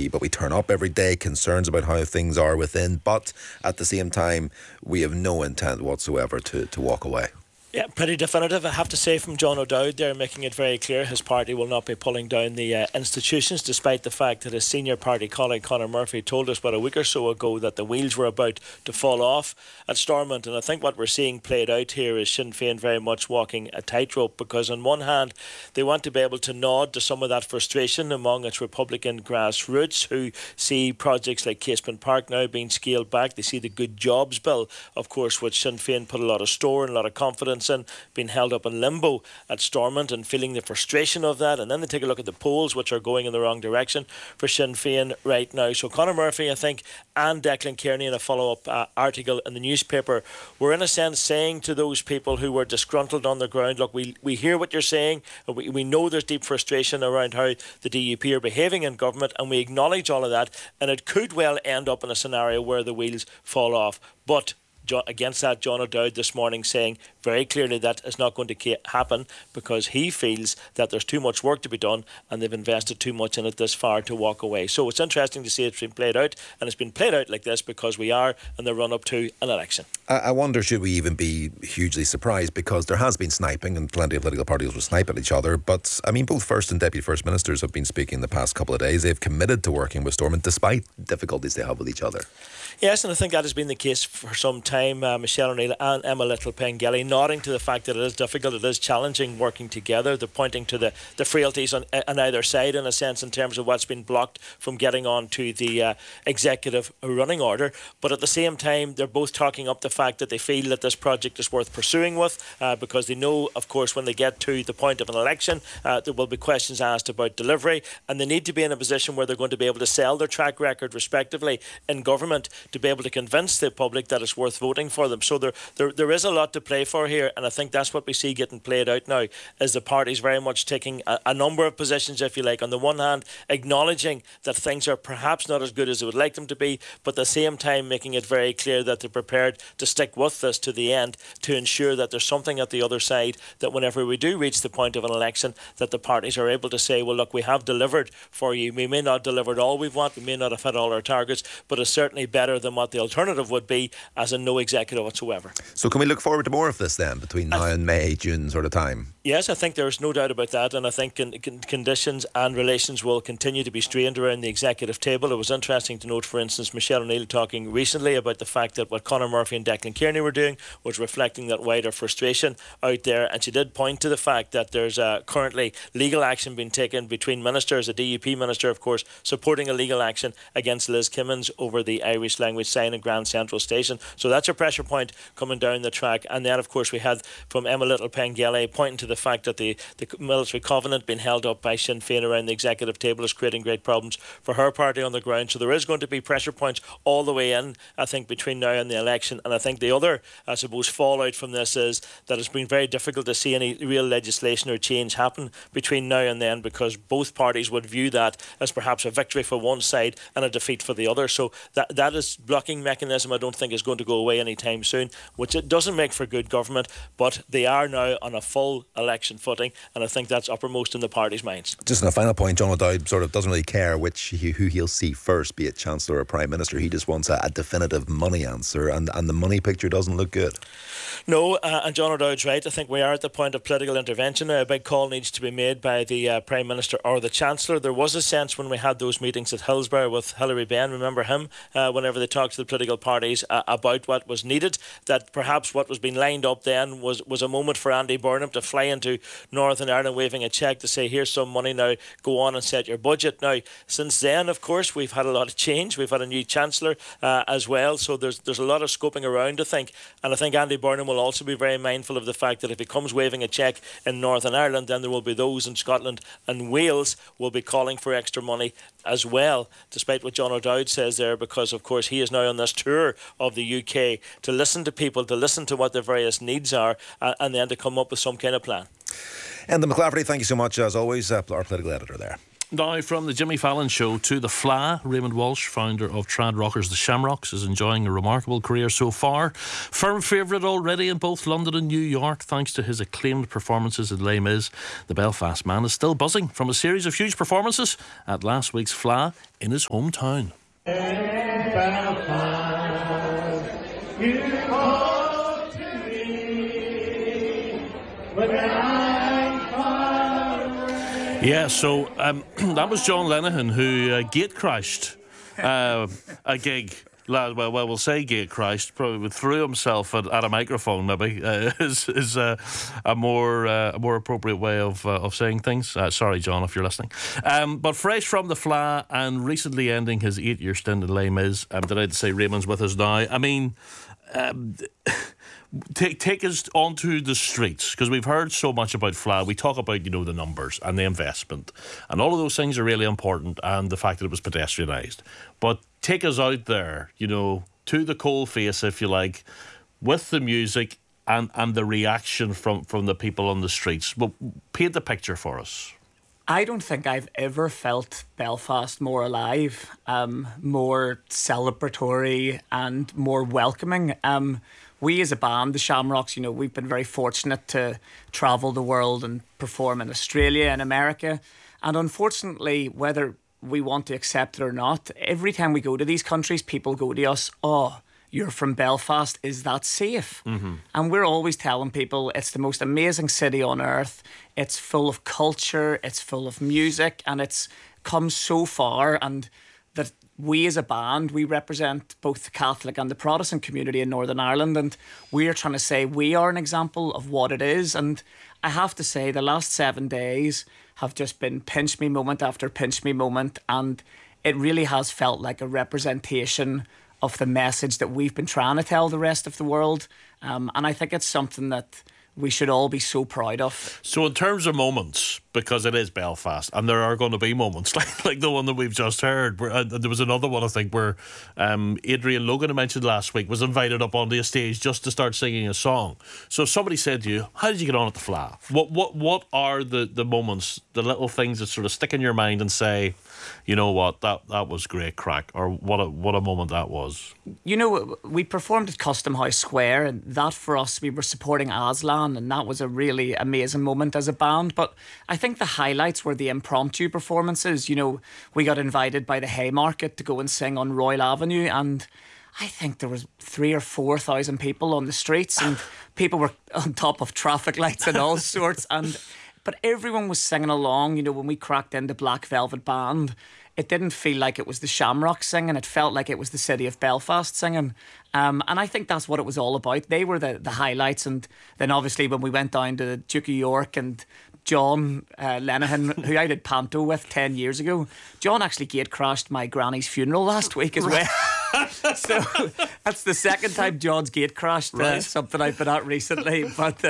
we turn up every day, concerns about how things are within, but at the same time, we have no intent whatsoever to walk away. Yeah, pretty definitive, I have to say, from John O'Dowd there, making it very clear his party will not be pulling down the institutions, despite the fact that his senior party colleague Conor Murphy told us about a week or so ago that the wheels were about to fall off at Stormont. And I think what we're seeing played out here is Sinn Féin very much walking a tightrope, because on one hand they want to be able to nod to some of that frustration among its Republican grassroots, who see projects like Casement Park now being scaled back. They see the Good Jobs Bill, of course, which Sinn Féin put a lot of store and a lot of confidence in, being held up in limbo at Stormont, and feeling the frustration of that. And then they take a look at the polls, which are going in the wrong direction for Sinn Féin right now. So Conor Murphy, I think, and Declan Kearney in a follow-up article in the newspaper were in a sense saying to those people who were disgruntled on the ground, look, we hear what you're saying, we know there's deep frustration around how the DUP are behaving in government, and we acknowledge all of that, and it could well end up in a scenario where the wheels fall off. But against that, John O'Dowd this morning saying very clearly that is not going to happen, because he feels that there's too much work to be done and they've invested too much in it this far to walk away. So it's interesting to see it's been played out, and it's been played out like this because we are in the run-up to an election. I wonder, should we even be hugely surprised, because there has been sniping and plenty of political parties will snipe at each other, but I mean, both First and Deputy First Ministers have been speaking the past couple of days. They've committed to working with Stormont despite difficulties they have with each other. Yes, and I think that has been the case for some time. Michelle O'Neill and Emma Little-Pengelly nodding to the fact that it is difficult, it is challenging working together. They're pointing to the frailties on either side, in a sense, in terms of what's been blocked from getting on to the executive running order. But at the same time, they're both talking up the fact that they feel that this project is worth pursuing with, because they know, of course, when they get to the point of an election, there will be questions asked about delivery, and they need to be in a position where they're going to be able to sell their track record respectively in government to be able to convince the public that it's worth voting for them. So there is a lot to play for here, and I think that's what we see getting played out now, is the parties very much taking a number of positions, if you like. On the one hand, acknowledging that things are perhaps not as good as they would like them to be, but at the same time making it very clear that they're prepared to stick with this to the end, to ensure that there's something at the other side, that whenever we do reach the point of an election, that the parties are able to say, well, look, we have delivered for you. We may not have delivered all we want, we may not have hit all our targets, but it's certainly better than what the alternative would be, as in no executive whatsoever. So can we look forward to more of this then, between now and May, June sort of time? Yes, I think there's no doubt about that, and I think conditions and relations will continue to be strained around the executive table. It was interesting to note, for instance, Michelle O'Neill talking recently about the fact that what Conor Murphy and Declan Kearney were doing was reflecting that wider frustration out there, and she did point to the fact that there's currently legal action being taken between ministers, a DUP minister, of course, supporting a legal action against Liz Kimmins over the Irish language sign in Grand Central Station. So that's a pressure point coming down the track. And then, of course, we had from Emma Little-Pengelly pointing to the fact that the military covenant being held up by Sinn Féin around the executive table is creating great problems for her party on the ground. So there is going to be pressure points all the way in, I think, between now and the election. And I think the other, I suppose, fallout from this is that it's been very difficult to see any real legislation or change happen between now and then, because both parties would view that as perhaps a victory for one side and a defeat for the other. So that is blocking mechanism, I don't think, is going to go away anytime soon, which it doesn't make for good government. But they are now on a full election footing, and I think that's uppermost in the party's minds. Just on a final point, John O'Dowd sort of doesn't really care who he'll see first, be it Chancellor or Prime Minister. He just wants a definitive money answer, and the money picture doesn't look good. No, and John O'Dowd's right. I think we are at the point of political intervention now. A big call needs to be made by the Prime Minister or the Chancellor. There was a sense when we had those meetings at Hillsborough with Hilary Benn, remember him, whenever they talked to the political parties about what was needed, that perhaps what was being lined up then was a moment for Andy Burnham to fly into Northern Ireland waving a cheque to say, here's some money, now go on and set your budget. Now, since then, of course, we've had a lot of change. We've had a new Chancellor as well, so there's a lot of scoping around, I think. And I think Andy Burnham will also be very mindful of the fact that if he comes waving a cheque in Northern Ireland, then there will be those in Scotland and Wales will be calling for extra money as well, despite what John O'Dowd says there, because of course he is now on this tour of the UK to listen to people, to listen to what their various needs are, and then to come up with some kind of plan. Enda McClafferty, thank you so much as always, our political editor there. Now, from the Jimmy Fallon Show to the Fla, Raymond Walsh, founder of trad rockers The Shamrocks, is enjoying a remarkable career so far. Firm favourite already in both London and New York, thanks to his acclaimed performances at Les Mis. The Belfast man is still buzzing from a series of huge performances at last week's Fla in his hometown. Yeah, so that was John Lennon who gate crashed a gig. Well, we'll say gate crashed. Probably threw himself at a microphone. Maybe is a more appropriate way of saying things. Sorry, John, if you're listening. But fresh from the Fla and recently ending his 8-year stint in Les Mis, delighted to say Raymond's with us now. I mean. Take us onto the streets, because we've heard so much about Fla. We talk about, the numbers and the investment, and all of those things are really important, and the fact that it was pedestrianised. But take us out there, to the coal face, if you like, with the music and the reaction from the people on the streets. Well, paint the picture for us. I don't think I've ever felt Belfast more alive, more celebratory and more welcoming. We as a band, the Shamrocks, we've been very fortunate to travel the world and perform in Australia and America. And unfortunately, whether we want to accept it or not, every time we go to these countries, people go to us, "Oh, you're from Belfast, is that safe?" Mm-hmm. And we're always telling people it's the most amazing city on earth. It's full of culture, it's full of music, and it's come so far. And that we as a band, we represent both the Catholic and the Protestant community in Northern Ireland, and we're trying to say we are an example of what it is. And I have to say the last 7 days have just been pinch me moment after pinch me moment, and it really has felt like a representation of the message that we've been trying to tell the rest of the world. And I think it's something that we should all be so proud of. So in terms of moments, because it is Belfast, and there are going to be moments like the one that we've just heard, there was another one I think where Adrian Logan, I mentioned last week, was invited up onto a stage just to start singing a song. So if somebody said to you, how did you get on at the Fla? What are the moments, the little things that sort of stick in your mind and say, you know what, that was great crack, or what a moment that was? We performed at Custom House Square, and that for us, we were supporting Aslan, and that was a really amazing moment as a band. But I think the highlights were the impromptu performances. We got invited by the Haymarket to go and sing on Royal Avenue, and I think there was 3,000 or 4,000 people on the streets, and people were on top of traffic lights and all sorts. But everyone was singing along. When we cracked into Black Velvet Band, it didn't feel like it was the Shamrocks singing. It felt like it was the city of Belfast singing. And I think that's what it was all about. They were the highlights. And then obviously when we went down to Duke of York and John Lenihan, who I did Panto with 10 years ago, John actually gate crashed my granny's funeral last week as well. So that's the second time John's gate crashed, something I've been at recently. But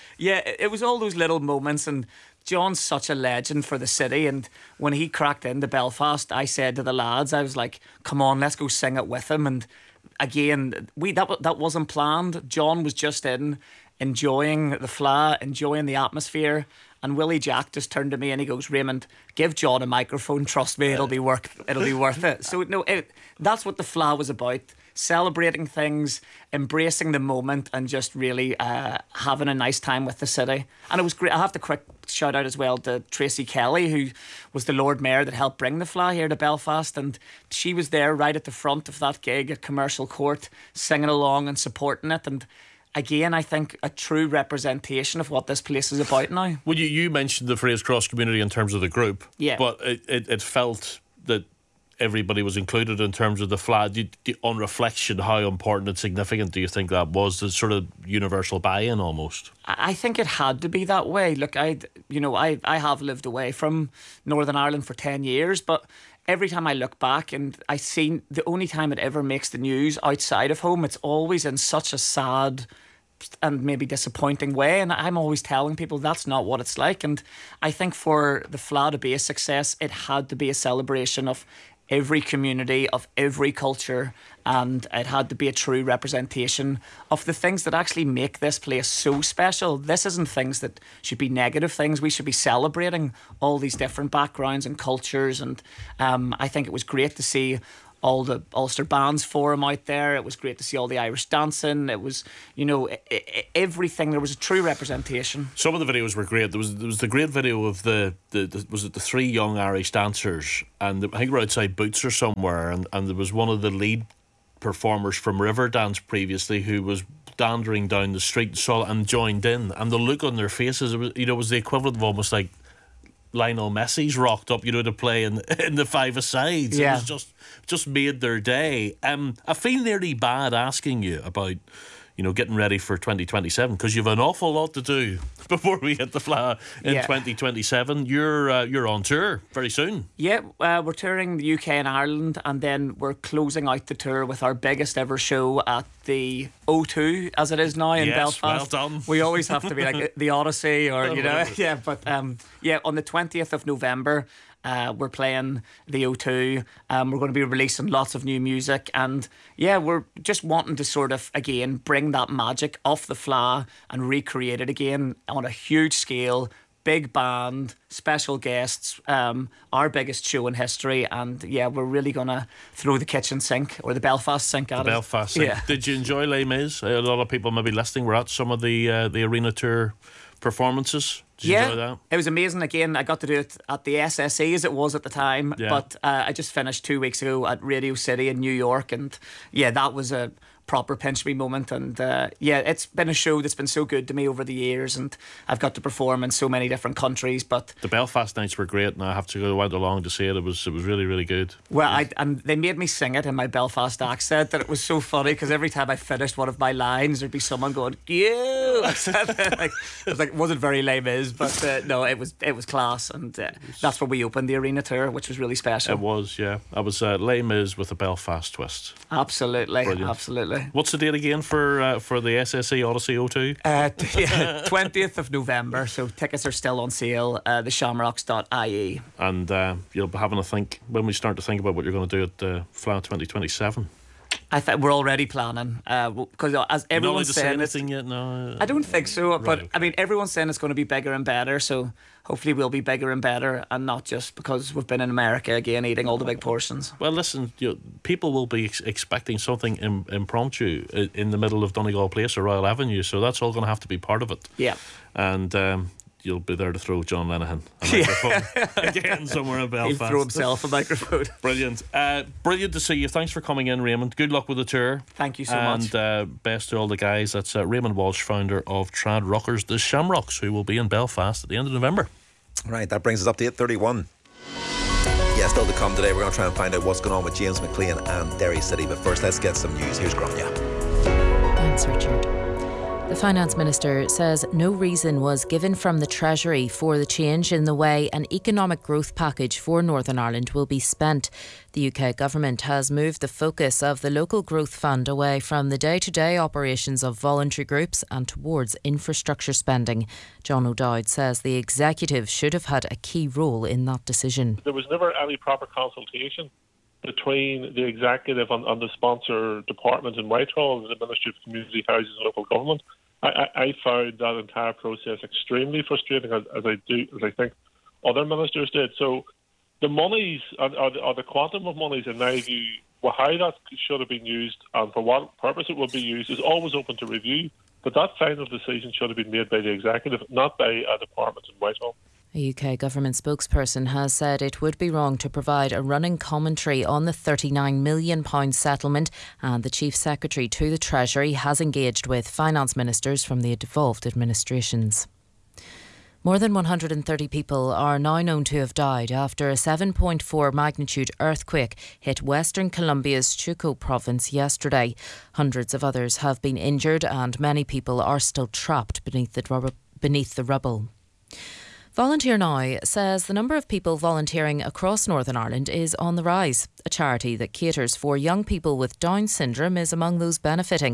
it was all those little moments, and John's such a legend for the city. And when he cracked into Belfast, I said to the lads, I was like, come on, let's go sing it with him. And again, that wasn't planned. John was just enjoying the Fla, enjoying the atmosphere. And Willie Jack just turned to me and he goes, Raymond, give John a microphone. Trust me, it'll be worth it. So that's what the Fla was about. Celebrating things, embracing the moment, and just really having a nice time with the city. And it was great. I have to quick shout out as well to Tracy Kelly, who was the Lord Mayor that helped bring the Fla here to Belfast, and she was there right at the front of that gig at Commercial Court, singing along and supporting it. And again, I think a true representation of what this place is about now. Well, you mentioned the phrase cross community in terms of the group, yeah, but it felt that everybody was included in terms of the Fla. On reflection, how important and significant do you think that was? The sort of universal buy-in almost. I think it had to be that way. Look, I have lived away from Northern Ireland for 10 years, but every time I look back and I see the only time it ever makes the news outside of home, it's always in such a sad and maybe disappointing way, and I'm always telling people that's not what it's like. And I think for the Fla to be a success, it had to be a celebration of every community, of every culture, and it had to be a true representation of the things that actually make this place so special. This isn't things that should be negative things. We should be celebrating all these different backgrounds and cultures, and I think it was great to see all the Ulster Bands Forum out there. It was great to see all the Irish dancing. It was, everything. There was a true representation. Some of the videos were great. There was the great video of the three young Irish dancers, and I think we're outside Boots or somewhere, and there was one of the lead performers from Riverdance previously who was dandering down the street and saw it and joined in, and the look on their faces, it was the equivalent of almost like Lionel Messi's rocked up, to play in the five-a-sides. Yeah. It was just made their day. I feel nearly bad asking you about, getting ready for 2027, because you've an awful lot to do before we hit the Fleadh in 2027. You're on tour very soon. Yeah, we're touring the UK and Ireland, and then we're closing out the tour with our biggest ever show at the O2, as it is now in Belfast. Well done. We always have to be like the Odyssey, or yeah. But on the 20th of November. We're playing the O2. We're going to be releasing lots of new music, and we're just wanting to sort of again bring that magic off the Fleadh and recreate it again on a huge scale. Big band, special guests, our biggest show in history, and we're really going to throw the kitchen sink or the Belfast sink at it. Belfast sink. Yeah. Did you enjoy Les Mis? A lot of people maybe listening were at some of the arena tour performances. Did you enjoy that? It was amazing. Again, I got to do it at the SSE as it was at the time, but I just finished 2 weeks ago at Radio City in New York, and that was a proper pinch me moment, and it's been a show that's been so good to me over the years, and I've got to perform in so many different countries. But the Belfast nights were great, and I have to go went along to see it. It was really, really good. Well, and they made me sing it in my Belfast accent, and it was so funny because every time I finished one of my lines, there'd be someone going "you." It wasn't very Les Mis, but no, it was class, and that's where we opened the arena tour, which was really special. It was, yeah. I was Les Mis with a Belfast twist. Absolutely, brilliant. Absolutely. What's the date again for the SSE Odyssey O2? 20th of November, so tickets are still on sale, theshamrocks.ie. And you'll be having a think when we start to think about what you're going to do at Fleadh 2027. I think we're already planning because as everyone's saying anything yet. No, I don't think so. Right, but okay. I mean, everyone's saying it's going to be bigger and better. So hopefully we'll be bigger and better, and not just because we've been in America again eating all the big portions. Well, listen, people will be expecting something impromptu in the middle of Donegal Place or Royal Avenue, so that's all going to have to be part of it. Yeah, and. You'll be there to throw John Lenihan a microphone again somewhere in Belfast. He'll throw himself a microphone. Brilliant. Brilliant to see you. Thanks for coming in, Raymond. Good luck with the tour. Thank you so much. And best to all the guys. That's Raymond Walsh, founder of Trad Rockers, the Shamrocks, who will be in Belfast at the end of November. Right, that brings us up to 8:31. Yeah, still to come today. We're going to try and find out what's going on with James McLean and Derry City. But first, let's get some news. Here's Grania. Thanks, Richard. The Finance Minister says no reason was given from the Treasury for the change in the way an economic growth package for Northern Ireland will be spent. The UK Government has moved the focus of the Local Growth Fund away from the day-to-day operations of voluntary groups and towards infrastructure spending. John O'Dowd says the Executive should have had a key role in that decision. There was never any proper consultation between the Executive and the sponsor department in Whitehall, the Ministry of Community Housing and Local Government. I found that entire process extremely frustrating, as I think other ministers did. So the monies, or the quantum of monies, in my view, how that should have been used and for what purpose it will be used is always open to review. But that final decision should have been made by the Executive, not by a department in Whitehall. A UK government spokesperson has said it would be wrong to provide a running commentary on the £39 million settlement, and the Chief Secretary to the Treasury has engaged with finance ministers from the devolved administrations. More than 130 people are now known to have died after a 7.4 magnitude earthquake hit Western Colombia's Chuco province yesterday. Hundreds of others have been injured and many people are still trapped beneath the rubble. Volunteer Now says the number of people volunteering across Northern Ireland is on the rise. A charity that caters for young people with Down syndrome is among those benefiting.